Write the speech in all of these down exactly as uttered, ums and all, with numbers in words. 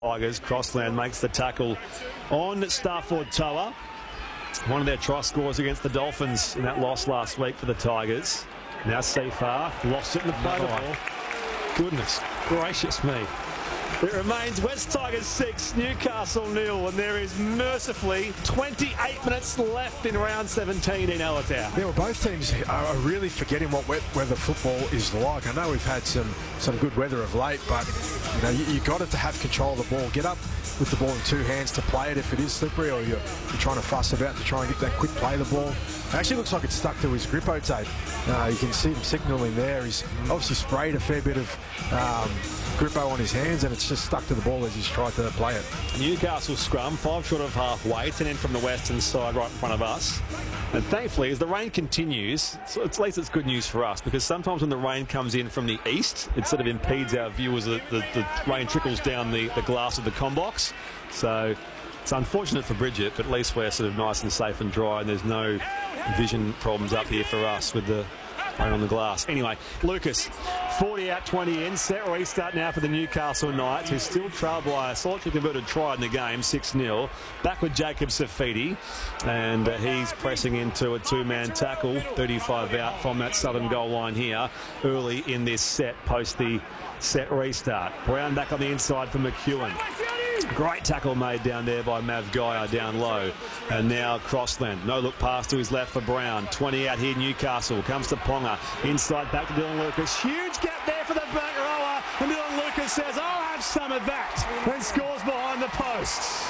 Tigers. Crossland makes the tackle on Starford Toa. One of their try scores against the Dolphins in that loss last week for the Tigers. Now Seifar lost it in the play the ball. Goodness gracious me. It remains West Tigers six, Newcastle nil, and there is mercifully twenty-eight minutes left in round seventeen in Allentown. Yeah, well, both teams are really forgetting what weather football is like. I know we've had some some good weather of late, but you know you, you got it to have control of the ball. Get up with the ball in two hands to play it if it is slippery, or you're, you're trying to fuss about to try and get that quick play of the ball. It actually looks like it's stuck to his grippo tape. Uh, you can see him signalling there. He's obviously sprayed a fair bit of um, grippo on his hands, and it's just stuck to the ball as he's tried to play it. Newcastle scrum, five short of halfway, ten in from the western side right in front of us. And thankfully, as the rain continues, so at least it's good news for us, because sometimes when the rain comes in from the east, it sort of impedes our view as the, the, the rain trickles down the, the glass of the combox. So it's unfortunate for Bridget, but at least we're sort of nice and safe and dry, and there's no vision problems up here for us with the rain on the glass. Anyway, Lucas, forty out, twenty in. Set restart now for the Newcastle Knights, who still trail by a solitary converted try in the game, six nil. Back with Jacob Safidi, and uh, he's pressing into a two-man tackle, thirty-five out from that southern goal line here, early in this set, post the set restart. Brown back on the inside for McEwen. Great tackle made down there by Mav Gaia down low. And now Crossland. No look pass to his left for Brown. twenty out here, Newcastle. Comes to Ponga. Inside back to Dylan Lucas. Huge gap there for the back rower. And Dylan Lucas says, I'll have some of that. And scores behind the posts.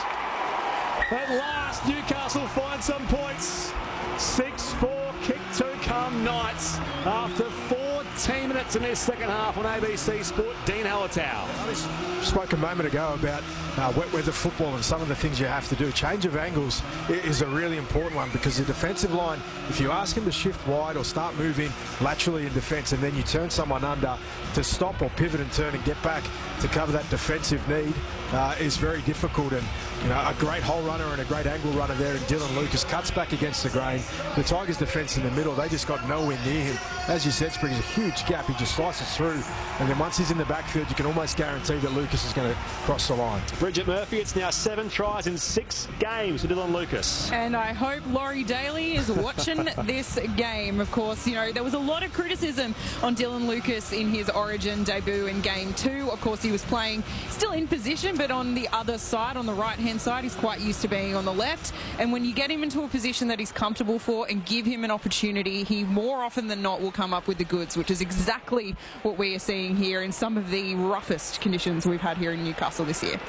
At last, Newcastle finds some points. six four, kick two come Knights after fourteen minutes in their second half on A B C Sport. Dean Hallertau. I spoke a moment ago about uh, wet weather football and some of the things you have to do. Change of angles is a really important one, because the defensive line, if you ask him to shift wide or start moving laterally in defence, and then you turn someone under to stop or pivot and turn and get back to cover that defensive need, uh, is very difficult. And you know, a great hole runner and a great angle runner there in Dylan Lucas cuts back against the grain. The Tigers defence in the middle, they just got nowhere near him. As you said, Springs, a huge gap. He just slices through, and then once he's in the backfield, you can almost guarantee that Lucas is going to cross the line. Bridget Murphy, it's now seven tries in six games for Dylan Lucas. And I hope Laurie Daly is watching this game. Of course, you know, there was a lot of criticism on Dylan Lucas in his Origin debut in game two. Of course, he was playing still in position, but on the other side, on the right-hand side, he's quite used to being on the left. And when you get him into a position that he's comfortable for and give him an opportunity, he more often than not will come up with the goods, which is exactly what we are seeing here in some of the roughest conditions we've had here in Newcastle this year.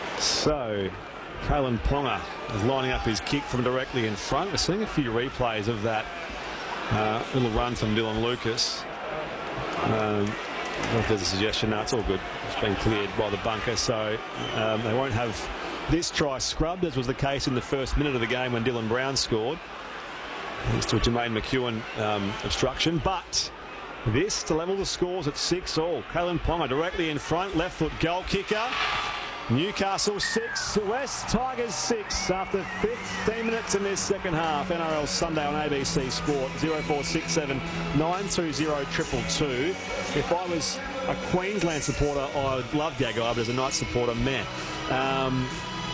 So, Kalen Ponga is lining up his kick from directly in front. We're seeing a few replays of that uh, little run from Dylan Lucas. Um, I don't know if there's a suggestion. No, it's all good. It's been cleared by the bunker, so um, they won't have this try scrubbed, as was the case in the first minute of the game when Dylan Brown scored, thanks to a Jermaine McEwen um, obstruction. But this to level the scores at six all. Kalen Ponga directly in front, left foot goal kicker. Newcastle six, West Tigers six after fifteen minutes in this second half. N R L Sunday on A B C Sport. zero four six seven nine two zero two two two. If I was a Queensland supporter, I'd love Gagai, but as a Knights supporter, meh. Um,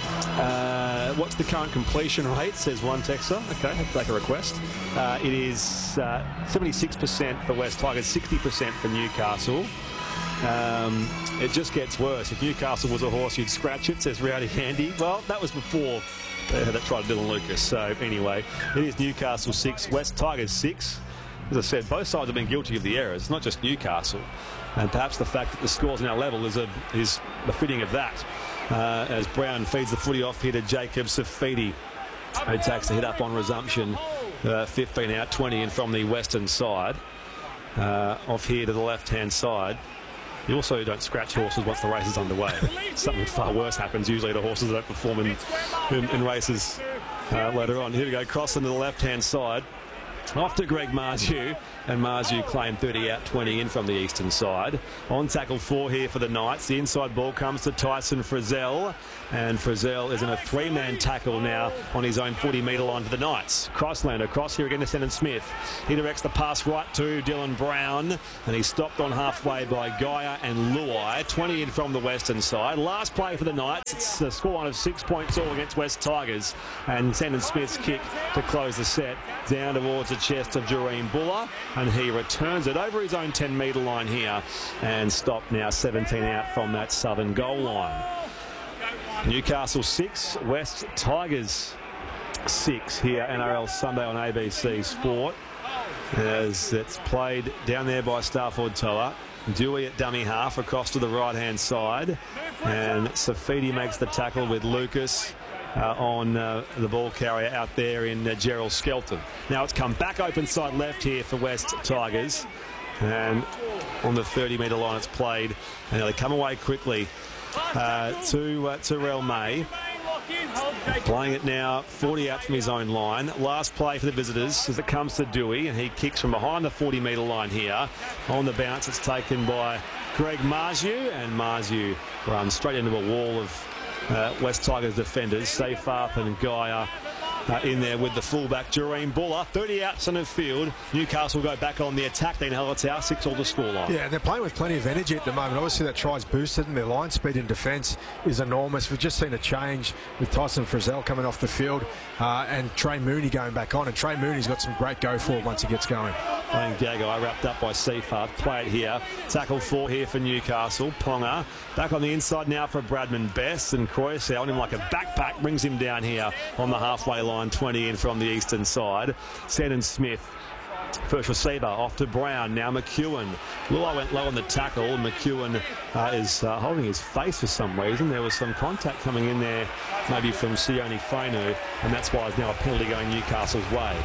uh, what's the current completion rate, says one texter. Okay, I'll take a request. Uh, it is uh, seventy-six percent for West Tigers, sixty percent for Newcastle. Um, it just gets worse. If Newcastle was a horse, you'd scratch it, says Rowdy Handy. Well, that was before they had that try to Dylan Lucas. So anyway, it is Newcastle six, West Tigers six. As I said, both sides have been guilty of the errors, not just Newcastle. And perhaps the fact that the score's now level is a is the fitting of that. Uh, as Brown feeds the footy off here to Jacob Safidi, who takes the hit up on resumption. Uh, fifteen out, twenty in from the western side. Uh, off here to the left-hand side. You also don't scratch horses once the race is underway. Something far worse happens usually to horses that don't perform in, in, in races uh, later on. Here we go, crossing to the left-hand side. Off to Greg Marju, and Marju claimed thirty out, twenty in from the eastern side. On tackle four here for the Knights. The inside ball comes to Tyson Frizzell, and Frizzell is in a three-man tackle now on his own forty metre line for the Knights. Crossland across here again to Shannon Smith. He directs the pass right to Dylan Brown, and he's stopped on halfway by Gaia and Luai. twenty in from the western side. Last play for the Knights. It's a scoreline of six points all against West Tigers, and Shannon Smith's kick to close the set down towards the chest of Jareen Buller, and he returns it over his own ten metre line here and stopped now seventeen out from that southern goal line. Newcastle six, West Tigers six here, N R L Sunday on A B C Sport, as it's played down there by Stafford Toa. Dewey at dummy half across to the right hand side, and Safidi makes the tackle with Lucas Uh, on uh, the ball carrier out there in uh, Gerald Skelton. Now it's come back open side left here for West Tigers, and on the thirty metre line it's played, and they come away quickly uh, to uh, Terrell May. Playing it now, forty out from his own line. Last play for the visitors as it comes to Dewey, and he kicks from behind the forty metre line here. On the bounce, it's taken by Greg Marju, and Marju runs straight into a wall of Uh, West Tigers defenders. Seyfarth and Gaia uh, in there with the fullback Jareen Buller. thirty out centre field. Newcastle go back on the attack. Dean Hallertau, six all the scoreline. Yeah, they're playing with plenty of energy at the moment. Obviously that tries boosted, and their line speed in defence is enormous. We've just seen a change with Tyson Frizzell coming off the field uh, and Trey Mooney going back on, and Trey Mooney's got some great go forward once he gets going. Playing Gagai, wrapped up by Seyfarth. Play it here. Tackle four here for Newcastle. Ponga back on the inside now for Bradman Best, and Croyce on him like a backpack, brings him down here on the halfway line, twenty in from the eastern side. Shannon Smith, first receiver, off to Brown. Now McEwen. Lula went low on the tackle. McEwen uh, is uh, holding his face for some reason. There was some contact coming in there, maybe from Sione Fainu, and that's why it's now a penalty going Newcastle's way.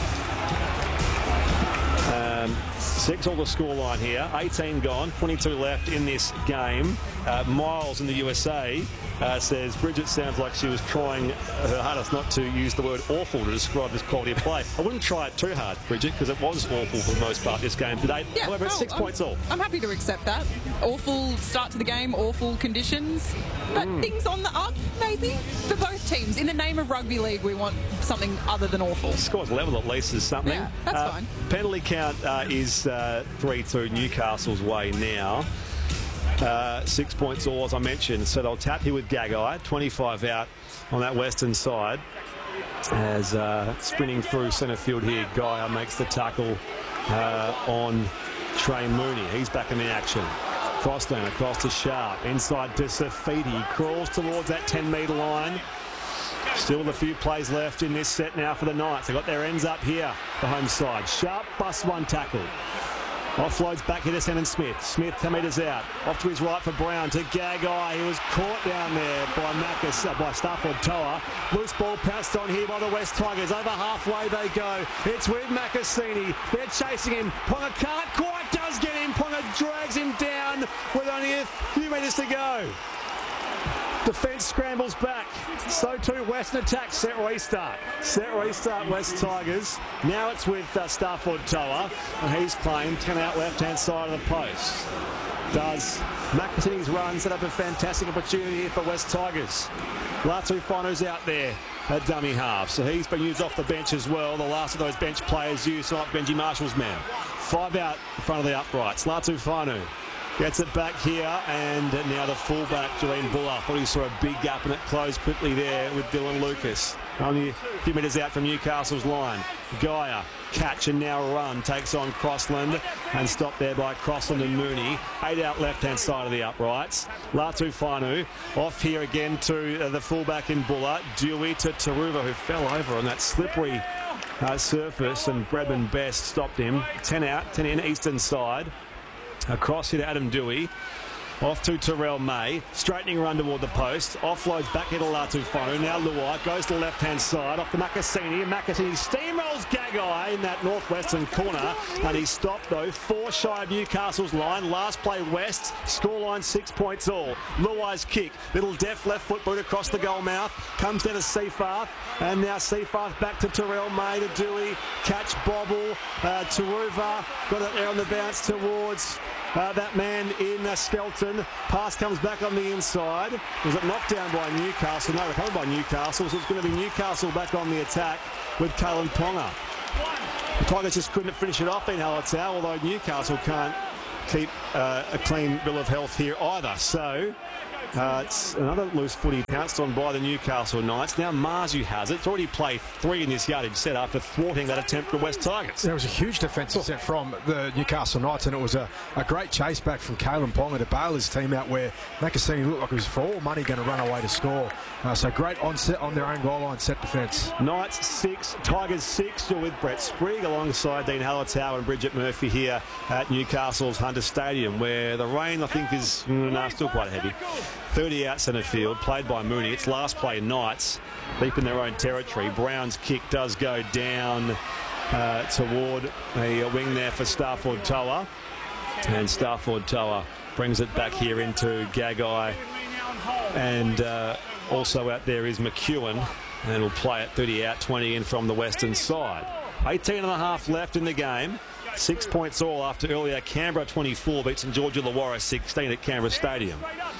Um, six all the scoreline here. eighteen gone, twenty-two left in this game. Uh, Miles in the U S A uh, says Bridget sounds like she was trying her hardest not to use the word awful to describe this quality of play. I wouldn't try it too hard, Bridget, because it was awful for the most part this game today. Yeah, However, it's oh, six I'm, points all. I'm happy to accept that. Awful start to the game, awful conditions, but mm. things on the up, maybe, for both teams. In the name of rugby league, we want something other than awful. The score's level at least is something. Yeah, that's uh, fine. Penalty count uh, is uh, three two Newcastle's way now. Uh, six points all, as I mentioned. So they'll tap here with Gagai, twenty-five out on that western side. As uh, sprinting through centre field here, Gaia makes the tackle uh, on Trey Mooney. He's back in the action. Crossland across to Sharp, inside to Safidi, crawls towards that ten metre line. Still with a few plays left in this set now for the Knights. They've got their ends up here, the home side. Sharp busts one tackle. Offloads back here to Shannon Smith. Smith ten metres out. Off to his right for Brown to Gagai. He was caught down there by Macus, uh, by Stafford Toa. Loose ball pounced on here by the West Tigers. Over halfway they go. It's with Macasini. They're chasing him. Ponga can't quite, does get him. Ponga drags him down with only a few metres to go. Defence scrambles back. So too Western attack. Set restart. Set restart West Tigers. Now it's with uh, Stafford Toa, and he's claimed ten out left hand side of the post. Does Macasini's run set up a fantastic opportunity here for West Tigers. Latu Fanu's out there at dummy half, so he's been used off the bench as well. The last of those bench players used like Benji Marshall's man. Five out in front of the uprights. Latu Fanu gets it back here, and now the fullback, Jareen Buller. Thought he saw a big gap, and it closed quickly there with Dylan Lucas. Only a few metres out from Newcastle's line. Gaia, catch and now run, takes on Crossland, and stopped there by Crossland and Mooney. Eight out left-hand side of the uprights. Latu Fanu off here again to uh, the fullback in Buller. Dewey to Taruva, who fell over on that slippery uh, surface, and Bradman Best stopped him. ten out, ten in, eastern side. Across here to Adam Dewey. Off to Terrell May. Straightening run toward the post. Offloads back into Latufonu. Now Luai goes to the left-hand side. Off to Makasini. And Makasini steamrolls Gagai in that northwestern corner. And he's stopped, though. Four shy of Newcastle's line. Last play West. Scoreline six points all. Luai's kick. Little deft left foot boot across the goal mouth. Comes down to Seafarth. And now Seafarth back to Terrell May to Dewey. Catch bobble. Uh, Taruva got it there on the bounce towards uh, that man in uh, Skelton. Pass comes back on the inside. Was it knocked down by Newcastle? No, recovered by Newcastle. So it's going to be Newcastle back on the attack with Kalyn Ponga. The Tigers just couldn't finish it off in Hallertau, although Newcastle can't keep uh, a clean bill of health here either. So uh, it's another loose footy pounced on by the Newcastle Knights. Now Marzu has it. It's already played three in this yardage set after thwarting that attempt for West Tigers. There was a huge defensive set from the Newcastle Knights, and it was a, a great chase back from Kalyn Ponga to bail his team out, where Makasini looked like he was for all money going to run away to score. Uh, so great on set on their own goal line set defence. Knights six, Tigers six. You're with Brett Sprigg alongside Dean Hallertau and Bridget Murphy here at Newcastle's Hunter Stadium, where the rain I think is mm, nah, still quite heavy. thirty out centre field, played by Mooney. It's last play Knights, deep in their own territory. Brown's kick does go down uh, toward a wing there for Starford Toa. And Starford Toa brings it back here into Gagai. And uh, also out there is McEwen. And will play it thirty out, twenty in from the western side. eighteen and a half left in the game. Six points all after earlier. Canberra twenty-four beats St George Illawarra sixteen at Canberra Stadium.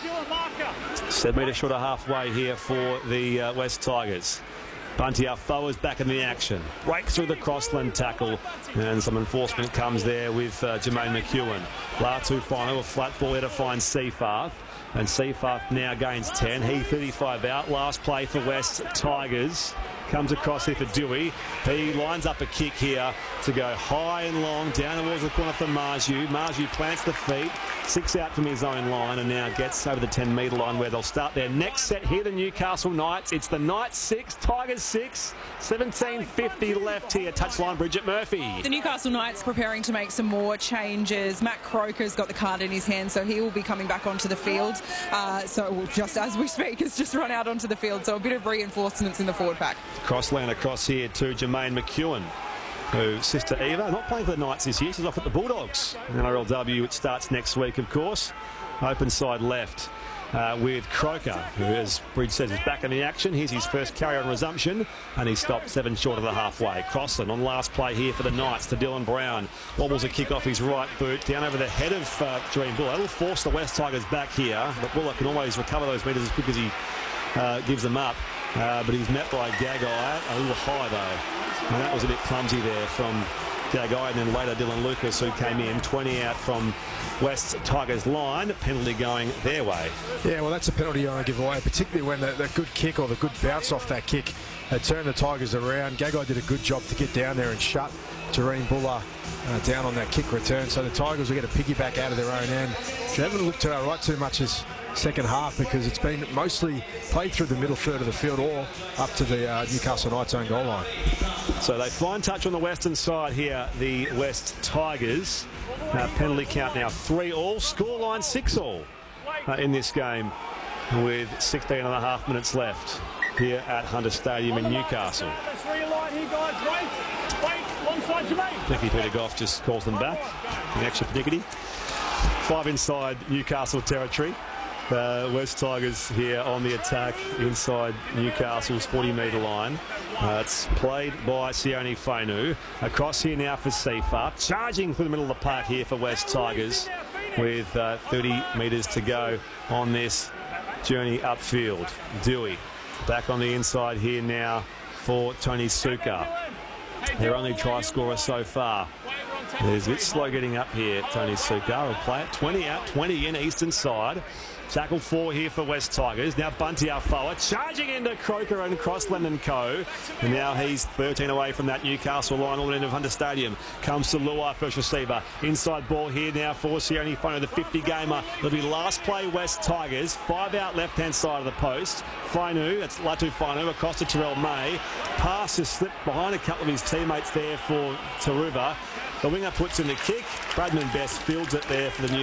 Seven metre short of halfway here for the uh, West Tigers. Bunty Afoa is back in the action. Breaks through the crossland tackle, and some enforcement comes there with uh, Jermaine McEwen. Latufonu, a flat ball here to find Seafarth. And Seafarth now gains ten. He thirty-five out. Last play for West Tigers. Comes across here for Dewey. He lines up a kick here to go high and long down towards the corner for Marzu. Marzu plants the feet. Six out from his own line and now gets over the ten metre line, where they'll start their next set here, the Newcastle Knights. It's the Knights six, Tigers six. seventeen fifty left here. Touchline Bridget Murphy. The Newcastle Knights preparing to make some more changes. Matt Croker's got the card in his hand, so he will be coming back onto the field. Uh, so well, just as we speak, has just run out onto the field. So a bit of reinforcements in the forward pack. Crossland across here to Jermaine McEwen, who Sister Eva, not playing for the Knights this year, she's off at the Bulldogs. N R L W, it starts next week, of course. Open side left uh, with Croker, who, as Bridge says, is back in the action. Here's his first carry on resumption, and he stopped seven short of the halfway. Crossland on last play here for the Knights to Dylan Brown. Wobbles a kick off his right boot, down over the head of uh, Dream Bull. That'll force the West Tigers back here, but Buller can always recover those metres as quick as he uh, gives them up. Uh, but he's met by Gagai, a little high though, and that was a bit clumsy there from Gagai, and then later Dylan Lucas, who came in twenty out from West Tigers line. Penalty going their way. Yeah, well, that's a penalty you want to give away, particularly when the, the good kick or the good bounce off that kick had turned the Tigers around. Gagai did a good job to get down there and shut Terreen Buller uh, down on that kick return, so the Tigers will get a piggyback out of their own end. They haven't looked to our right too much this second half, because it's been mostly played through the middle third of the field or up to the uh, Newcastle Knights own goal line. So they find touch on the western side here, the West Tigers. Uh, penalty count now three all, scoreline six all uh, in this game, with sixteen and a half minutes left here at Hunter Stadium in Newcastle. Nicky Peter Goff just calls them back. An extra panickety. Five inside Newcastle territory. Uh, West Tigers here on the attack inside Newcastle's forty metre line. Uh, it's played by Sione Fainu. Across here now for Seafarth. Charging through the middle of the park here for West Tigers, with uh, thirty metres to go on this journey upfield. Dewey back on the inside here now for Tony Suka, their only try scorer so far. He's a bit slow getting up here, Tony Suka. Will play it twenty out, twenty in, eastern side. Tackle four here for West Tigers. Now Bunty Afoa charging into Croker and Crossland and co. And now he's thirteen away from that Newcastle line, all end of Hunter Stadium. Comes to Luai, first receiver. Inside ball here now for Sione Fainu, the fifty gamer. It'll be last play West Tigers. Five out left-hand side of the post. Fainu, that's Latufonu, across to Terrell May. Pass has slipped behind a couple of his teammates there for Taruva. The winger puts in the kick. Bradman Best fields it there for the